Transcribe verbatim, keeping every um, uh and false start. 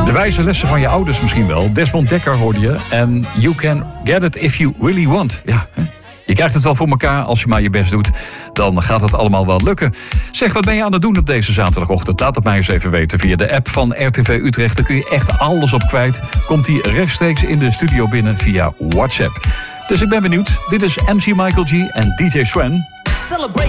De wijze lessen van je ouders misschien wel. Desmond Dekker hoorde je. En you can get it if you really want. Ja, hè? Je krijgt het wel voor elkaar als je maar je best doet. Dan gaat het allemaal wel lukken. Zeg, wat ben je aan het doen op deze zaterdagochtend? Laat het mij eens even weten via de app van R T V Utrecht. Daar kun je echt alles op kwijt. Komt die rechtstreeks in de studio binnen via WhatsApp. Dus ik ben benieuwd. Dit is M C Michael G en D J Sven. Celebrate